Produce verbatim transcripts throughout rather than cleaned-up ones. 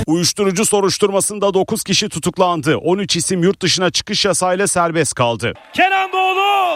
Uyuşturucu soruşturmasında dokuz kişi tutuklandı. on üç isim yurt dışına çıkış yasağıyla serbest kaldı. Kenan Doğulu!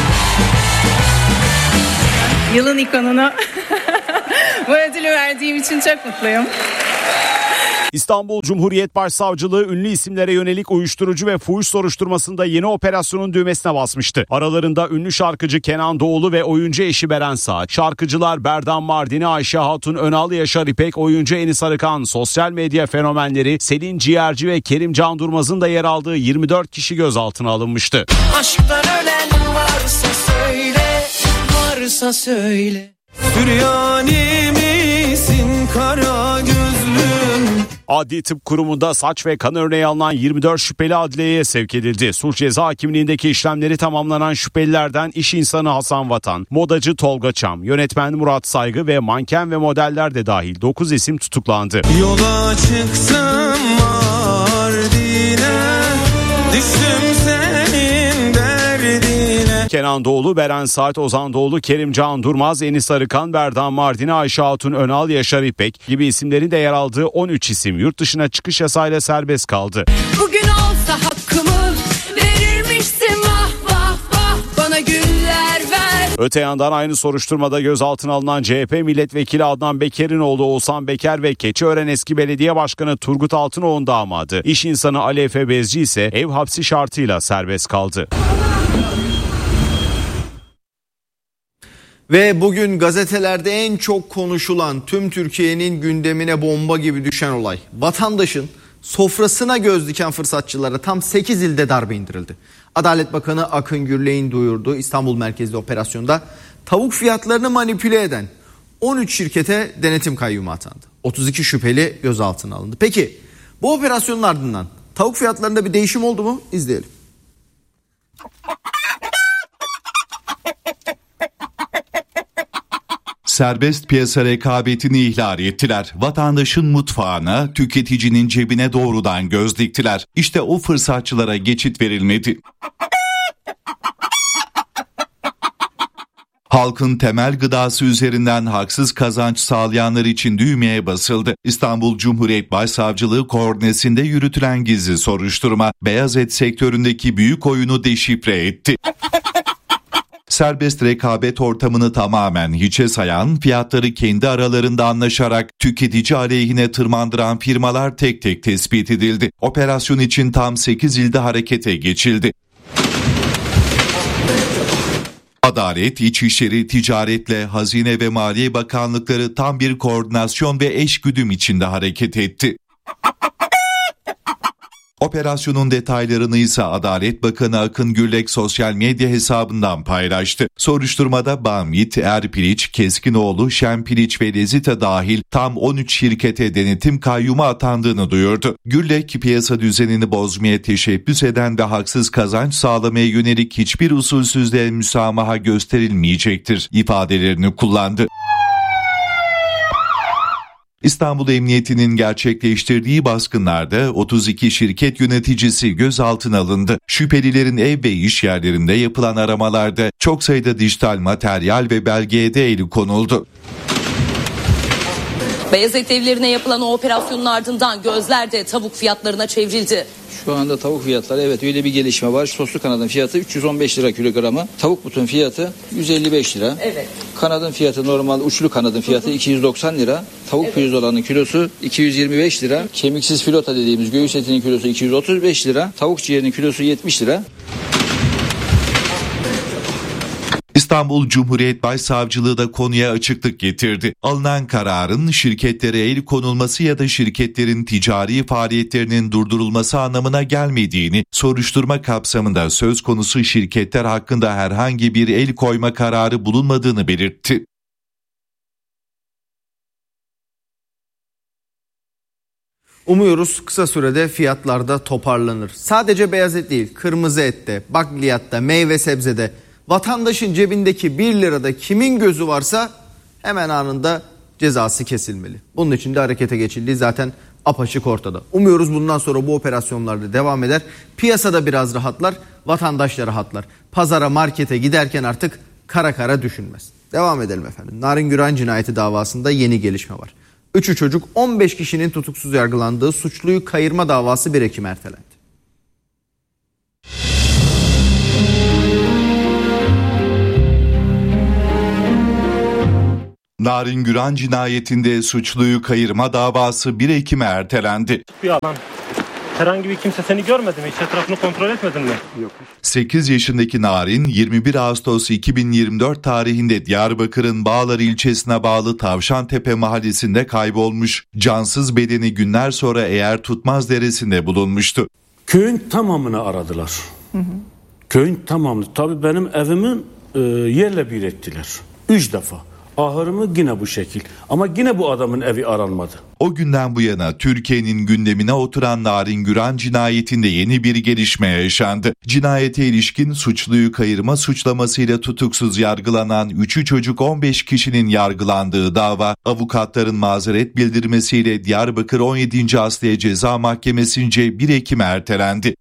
Yılın ikonuna bu ödülü verdiğim için çok mutluyum. İstanbul Cumhuriyet Başsavcılığı ünlü isimlere yönelik uyuşturucu ve fuhuş soruşturmasında yeni operasyonun düğmesine basmıştı. Aralarında ünlü şarkıcı Kenan Doğulu ve oyuncu eşi Beren Saat, şarkıcılar Berdan Mardini, Ayşe Hatun Önal, Yaşar İpek, oyuncu Enis Arıkan, sosyal medya fenomenleri Selin Ciğerci ve Kerim Can Durmaz'ın da yer aldığı yirmi dört kişi gözaltına alınmıştı. Aşktan ölen varsa söyle, varsa söyle. Süryani misin kara gözlüm? Adli Tıp Kurumu'nda saç ve kan örneği alınan yirmi dört şüpheli adliyeye sevk edildi. Suç ceza hakimliğindeki işlemleri tamamlanan şüphelilerden iş insanı Hasan Vatan, modacı Tolga Çam, yönetmen Murat Saygı ve manken ve modeller de dahil dokuz isim tutuklandı. Yola çıktım Mardin'e, düştüm senin derdine. Kenan Doğulu, Beren Saat, Ozan Doğulu, Kerim Can Durmaz, Enis Arıkan, Berdan Mardini, Ayşe Hatun Önal, Yaşar İpek gibi isimlerin de yer aldığı on üç isim yurt dışına çıkış yasağıyla serbest kaldı. Bugün olsa hakkımı verirmişsin, vah vah vah, bana güller ver. Öte yandan aynı soruşturmada gözaltına alınan C H P milletvekili Adnan Beker'in oğlu Oğuzhan Beker ve Keçiören eski belediye başkanı Turgut Altınoğlu'nun damadı İş insanı Ali Efe Bezci ise ev hapsi şartıyla serbest kaldı. Ve bugün gazetelerde en çok konuşulan, tüm Türkiye'nin gündemine bomba gibi düşen olay. Vatandaşın sofrasına göz diken fırsatçılara tam sekiz ilde darbe indirildi. Adalet Bakanı Akın Gürlek'in duyurduğu İstanbul merkezli operasyonda tavuk fiyatlarını manipüle eden on üç şirkete denetim kayyumu atandı. otuz iki şüpheli gözaltına alındı. Peki bu operasyonun ardından tavuk fiyatlarında bir değişim oldu mu? İzleyelim. Serbest piyasa rekabetini ihlal ettiler. Vatandaşın mutfağına, tüketicinin cebine doğrudan göz diktiler. İşte o fırsatçılara geçit verilmedi. Halkın temel gıdası üzerinden haksız kazanç sağlayanlar için düğmeye basıldı. İstanbul Cumhuriyet Başsavcılığı koordinesinde yürütülen gizli soruşturma, beyaz et sektöründeki büyük oyunu deşifre etti. Serbest rekabet ortamını tamamen hiçe sayan, fiyatları kendi aralarında anlaşarak tüketici aleyhine tırmandıran firmalar tek tek tespit edildi. Operasyon için tam sekiz ilde harekete geçildi. Adalet, İçişleri, Ticaretle, Hazine ve Maliye Bakanlıkları tam bir koordinasyon ve eşgüdüm içinde hareket etti. Operasyonun detaylarını ise Adalet Bakanı Akın Gürlek sosyal medya hesabından paylaştı. Soruşturmada Banvit, Erpiliç, Keskinoğlu, Şempiliç ve Lezita dahil tam on üç şirkete denetim kayyumu atandığını duyurdu. Gürlek, piyasa düzenini bozmaya teşebbüs eden ve haksız kazanç sağlamaya yönelik hiçbir usulsüzlüğe müsamaha gösterilmeyecektir ifadelerini kullandı. İstanbul Emniyeti'nin gerçekleştirdiği baskınlarda otuz iki şirket yöneticisi gözaltına alındı. Şüphelilerin ev ve iş yerlerinde yapılan aramalarda çok sayıda dijital materyal ve belgeye de el konuldu. Beyaz et evlerine yapılan o operasyonun ardından gözler de tavuk fiyatlarına çevrildi. Şu anda tavuk fiyatları, evet, öyle bir gelişme var. Soslu kanadın fiyatı üç yüz on beş lira kilogramı. Tavuk butun fiyatı yüz elli beş lira. Evet. Kanadın fiyatı, normal uçlu kanadın fiyatı iki yüz doksan lira. Tavuk evet. Pirzolanın kilosu iki yüz yirmi beş lira. Kemiksiz filota dediğimiz göğüs etinin kilosu iki yüz otuz beş lira. Tavuk ciğerinin kilosu yetmiş lira. İstanbul Cumhuriyet Başsavcılığı da konuya açıklık getirdi. Alınan kararın şirketlere el konulması ya da şirketlerin ticari faaliyetlerinin durdurulması anlamına gelmediğini, soruşturma kapsamında söz konusu şirketler hakkında herhangi bir el koyma kararı bulunmadığını belirtti. Umuyoruz kısa sürede fiyatlarda toparlanır. Sadece beyaz et değil, kırmızı ette, bakliyatta, meyve sebzede vatandaşın cebindeki bir lirada kimin gözü varsa hemen anında cezası kesilmeli. Bunun için de harekete geçildiği zaten apaçık ortada. Umuyoruz bundan sonra bu operasyonlarda devam eder. Piyasada biraz rahatlar, vatandaş da rahatlar. Pazara, markete giderken artık kara kara düşünmez. Devam edelim efendim. Narin Güran cinayeti davasında yeni gelişme var. Üçü çocuk, on beş kişinin tutuksuz yargılandığı suçluyu kayırma davası bir Ekim'e ertelendi. Narin Güran cinayetinde suçluyu kayırma davası bir Ekim'e ertelendi. Bir alan. Herhangi bir kimse seni görmedi mi? Hiç etrafını kontrol etmedin mi? Yok. sekiz yaşındaki Narin yirmi bir Ağustos iki bin yirmi dört tarihinde Diyarbakır'ın Bağlar ilçesine bağlı Tavşantepe mahallesinde kaybolmuş. Cansız bedeni günler sonra Eğer Tutmaz Deresi'nde bulunmuştu. Köyün tamamını aradılar. Hı hı. Köyün tamamını. Tabii benim evimi e, yerle bir ettiler. Üç defa. Ahırımı yine bu şekil. Ama yine bu adamın evi aranmadı. O günden bu yana Türkiye'nin gündemine oturan Narin Güran cinayetinde yeni bir gelişme yaşandı. Cinayete ilişkin suçluyu kayırma suçlamasıyla tutuksuz yargılanan üçü çocuk on beş kişinin yargılandığı dava, avukatların mazeret bildirmesiyle Diyarbakır on yedinci Asliye Ceza Mahkemesi'nce bir Ekim'e ertelendi.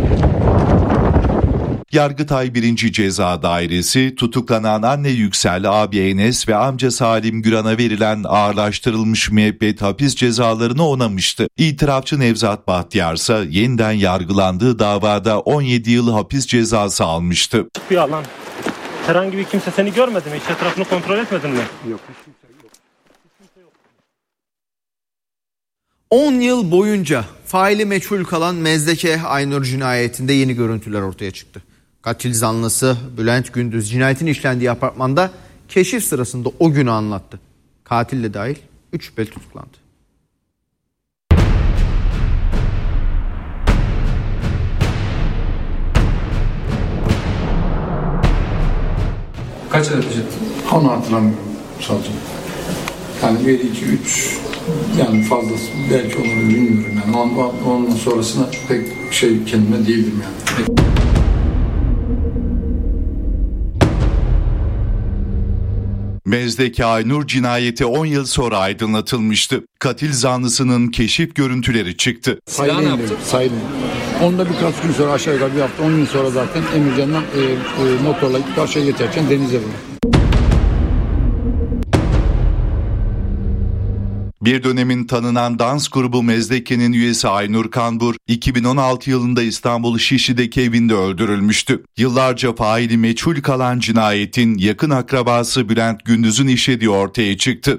Yargıtay birinci Ceza Dairesi tutuklanan anne Yüksel, abi Enes ve amca Salim Güran'a verilen ağırlaştırılmış müebbet hapis cezalarını onamıştı. İtirafçı Nevzat Bahtiyar ise yeniden yargılandığı davada on yedi yıl hapis cezası almıştı. Bir alan. Herhangi bir kimse seni görmedi mi? Hiç etrafını kontrol etmedin mi? Yok. on yıl boyunca faili meçhul kalan Mezdeke Aynur cinayetinde yeni görüntüler ortaya çıktı. Katil zanlısı Bülent Gündüz cinayetin işlendiği apartmanda keşif sırasında o günü anlattı. Katille dahil üç şüpheli tutuklandı. Kaç adet ettin? Onu hatırlamıyorum savcım. Yani bir, iki, üç yani fazlası belki onu bilmiyorum yani. Ondan sonrasına pek şey kendime değildim yani. Mezdeke Aynur cinayeti on yıl sonra aydınlatılmıştı. Katil zanlısının keşif görüntüleri çıktı. Sayın yaptım. Sayın. Onda birkaç gün sonra aşağı yukarı bir hafta on gün sonra zaten Emircan'dan e, e, motorla karşıya geçerken denize vurdu. Bir dönemin tanınan dans grubu Mezdeke'nin üyesi Aynur Kanbur, iki bin on altı yılında İstanbul Şişli'deki evinde öldürülmüştü. Yıllarca faili meçhul kalan cinayetin yakın akrabası Bülent Gündüz'ün işlediği ortaya çıktı.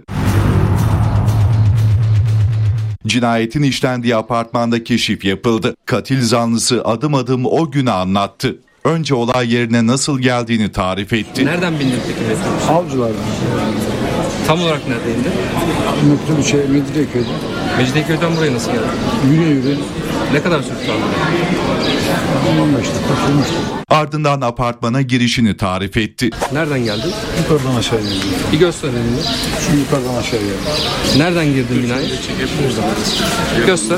Cinayetin işlendiği apartmanda keşif yapıldı. Katil zanlısı adım adım o günü anlattı. Önce olay yerine nasıl geldiğini tarif etti. Nereden bildin peki? Avcılardan. Tam olarak neredeydi? Mutlu bir şey Mecidiyeköy'de. Mecidiyeköy'den buraya nasıl geldin? Yürüye yürüye. Ne kadar sürdü tahmin? on beş dakika sürmüştü. Ardından apartmana girişini tarif etti. Nereden geldin? Yukarıdan aşağı geldim. Bir göster elini. Şu yukarıdan aşağı geldim. Nereden girdin binaya? Göster.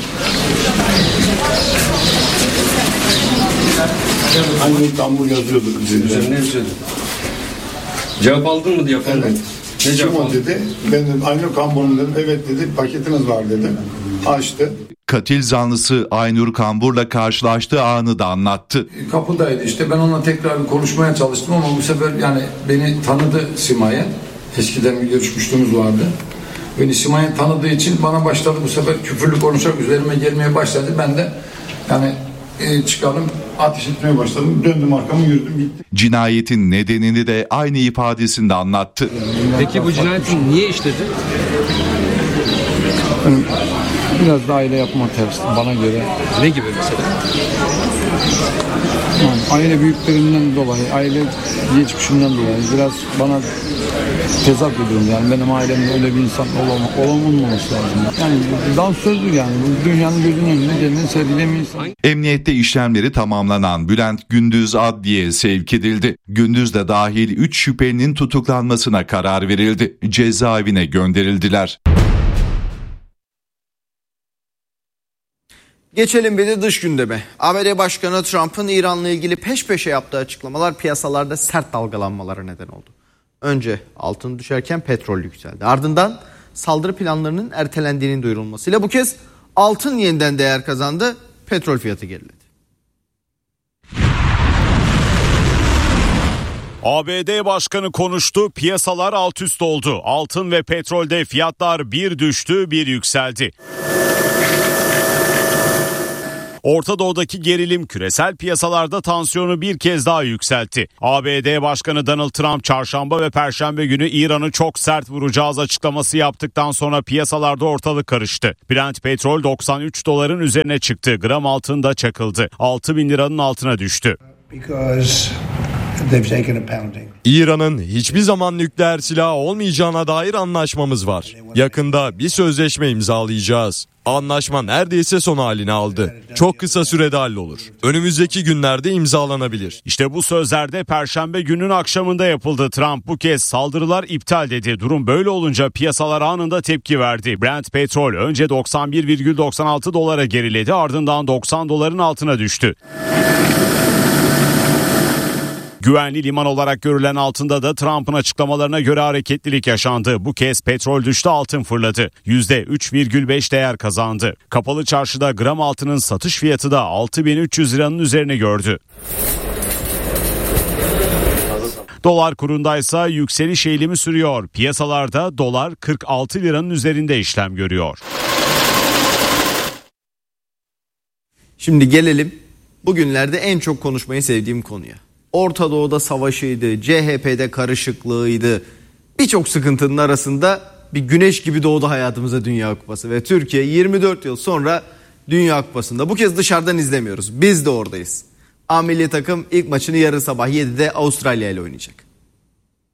Aynur Kanbur yazıyordu kızın üzerine. Ne yazıyordu? Cevap aldın mı diye falan. Evet. Ne Kim cevap o aldın? dedi. Ben dedim Aynur Kanbur'un dedim. Evet dedi. Paketiniz var dedim. Açtı. Katil zanlısı Aynur Kanbur'la karşılaştığı anı da anlattı. Kapıdaydı işte, ben onunla tekrar bir konuşmaya çalıştım ama bu sefer yani beni tanıdı Simay. Eskiden bir görüşmüşlüğümüz vardı. Beni Simay tanıdığı için bana başladı bu sefer küfürlü konuşarak üzerime gelmeye başladı. Ben de yani e, çıkalım ateş etmeye başladım. Döndüm arkamı yürüdüm gittim. Cinayetin nedenini de aynı ifadesinde anlattı. Peki bu cinayeti niye işledi? Yani biraz da aile yapma tersi bana göre. Ne gibi mesela? Yani aile büyüklerinden dolayı, aile geçmişinden dolayı biraz bana tezat ediyorum yani. Benim ailemde öyle bir insan olamam, olamaması lazım. Yani dansözdür yani. Bu dünyanın gözünün önünde kendini sergileyen bir insan. Emniyette işlemleri tamamlanan Bülent Gündüz adliyeye sevk edildi. Gündüz de dahil üç şüphelinin tutuklanmasına karar verildi. Cezaevine gönderildiler. Geçelim bir de dış gündeme. A B D Başkanı Trump'ın İran'la ilgili peş peşe yaptığı açıklamalar piyasalarda sert dalgalanmalara neden oldu. Önce altın düşerken petrol yükseldi. Ardından saldırı planlarının ertelendiğinin duyurulmasıyla bu kez altın yeniden değer kazandı, petrol fiyatı geriledi. A B D Başkanı konuştu, piyasalar alt üst oldu. Altın ve petrolde fiyatlar bir düştü, bir yükseldi. Orta Doğu'daki gerilim küresel piyasalarda tansiyonu bir kez daha yükseltti. A B D Başkanı Donald Trump çarşamba ve perşembe günü İran'ı çok sert vuracağız açıklaması yaptıktan sonra piyasalarda ortalık karıştı. Brent petrol doksan üç doların üzerine çıktı. Gram altın da çakıldı. altı bin liranın altına düştü. İran'ın hiçbir zaman nükleer silah olmayacağına dair anlaşmamız var. Yakında bir sözleşme imzalayacağız. Anlaşma neredeyse son halini aldı. Çok kısa sürede hallolur. Önümüzdeki günlerde imzalanabilir. İşte bu sözler de perşembe günün akşamında yapıldı. Trump bu kez saldırılar iptal dedi. Durum böyle olunca piyasalar anında tepki verdi. Brent petrol önce doksan bir virgül doksan altı dolara geriledi, ardından doksan doların altına düştü. Güvenli liman olarak görülen altında da Trump'ın açıklamalarına göre hareketlilik yaşandı. Bu kez petrol düştü, altın fırladı. yüzde üç virgül beş değer kazandı. Kapalı çarşıda gram altının satış fiyatı da altı bin üç yüz liranın üzerine gördü. Dolar kurundaysa yükseliş eğilimi sürüyor. Piyasalarda dolar kırk altı liranın üzerinde işlem görüyor. Şimdi gelelim bugünlerde en çok konuşmayı sevdiğim konuya. Orta Doğu'da savaşıydı, C H P'de karışıklığıydı. Birçok sıkıntının arasında bir güneş gibi doğdu hayatımıza Dünya Kupası. Ve Türkiye yirmi dört yıl sonra Dünya Kupası'nda. Bu kez dışarıdan izlemiyoruz. Biz de oradayız. A milli takım ilk maçını yarın sabah yedide Avustralya ile oynayacak.